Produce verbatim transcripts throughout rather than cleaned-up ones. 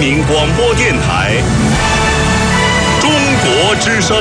民广播电台中国之声。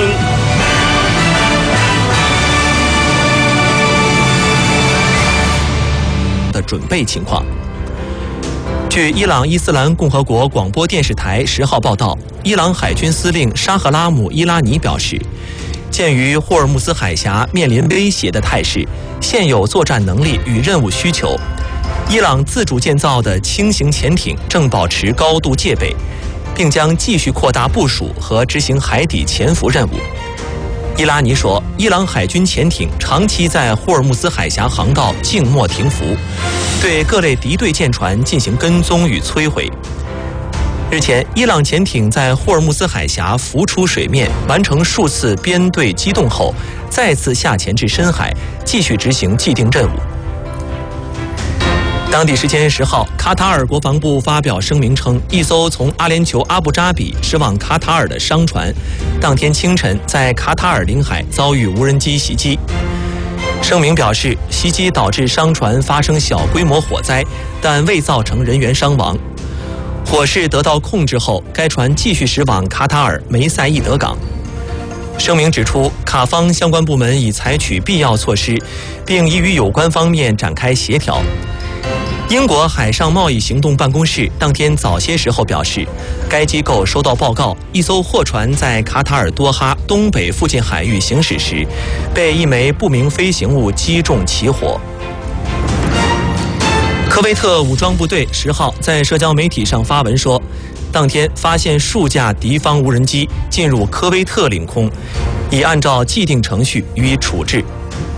的准备情况。据伊朗伊斯兰共和国广播电视台十号报道，伊朗海军司令沙赫拉姆·伊拉尼表示，鉴于霍尔木兹海峡面临威胁的态势，现有作战能力与任务需求，伊朗自主建造的轻型潜艇正保持高度戒备，并将继续扩大部署和执行海底潜伏任务。伊拉尼说，伊朗海军潜艇长期在霍尔木兹海峡航道静默停伏，对各类敌对舰船进行跟踪与摧毁。日前，伊朗潜艇在霍尔木兹海峡浮出水面，完成数次编队机动后，再次下潜至深海，继续执行既定任务。当地时间十号，卡塔尔国防部发表声明称，一艘从阿联酋阿布扎比驶往卡塔尔的商船，当天清晨在卡塔尔领海遭遇无人机袭击。声明表示，袭击导致商船发生小规模火灾，但未造成人员伤亡。火势得到控制后，该船继续驶往卡塔尔梅赛义德港。声明指出，卡方相关部门已采取必要措施，并已与有关方面展开协调。英国海上贸易行动办公室当天早些时候表示，该机构收到报告，一艘货船在卡塔尔多哈东北附近海域行驶时，被一枚不明飞行物击中起火。科威特武装部队十号在社交媒体上发文说，当天发现数架敌方无人机进入科威特领空，已按照既定程序予以处置。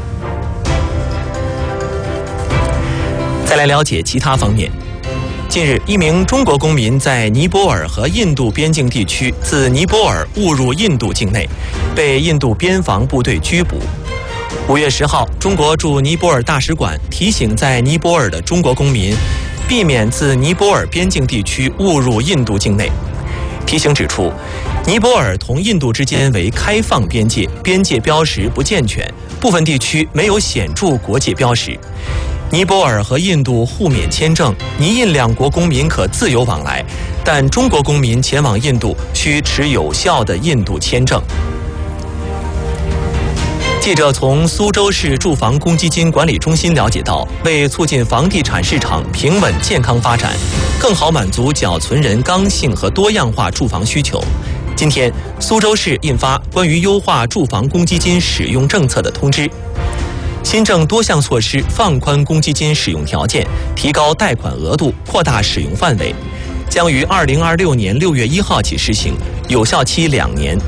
再来了解其他方面。近日，一名中国公民在尼泊尔和印度边境地区自尼泊尔误入印度境内，被印度边防部队拘捕。五月十号，中国驻尼泊尔大使馆提醒在尼泊尔的中国公民，避免自尼泊尔边境地区误入印度境内。提醒指出，尼泊尔同印度之间为开放边界，边界标识不健全，部分地区没有显著国界标识。尼泊尔和印度互免签证，尼印两国公民可自由往来，但中国公民前往印度需持有效的印度签证。记者从苏州市住房公积金管理中心了解到，为促进房地产市场平稳健康发展，更好满足缴存人刚性和多样化住房需求，今天苏州市印发关于优化住房公积金使用政策的通知，新政多项措施放宽公积金使用条件，提高贷款额度，扩大使用范围，将于二零二六年六月一号起施行，有效期两年。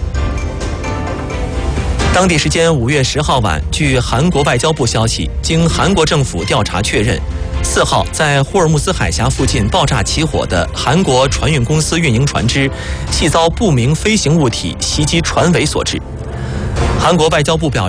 当地时间五月十号晚，据韩国外交部消息，经韩国政府调查确认，四号在霍尔木兹海峡附近爆炸起火的韩国船运公司运营船只，系遭不明飞行物体袭击船尾所致。韩国外交部表示，